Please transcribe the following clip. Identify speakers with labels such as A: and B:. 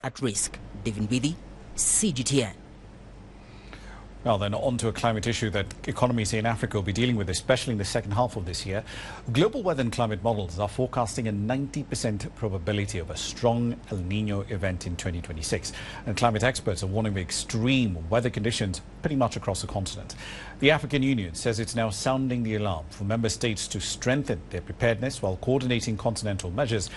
A: at risk. David Bidi, CGTN.
B: Well, then on to a climate issue that economies in Africa will be dealing with, especially in the second half of this year. Global weather and climate models are forecasting a 90% probability of a strong El Nino event in 2026. And climate experts are warning of extreme weather conditions pretty much across the continent. The African Union says it's now sounding the alarm for member states to strengthen their preparedness while coordinating continental measures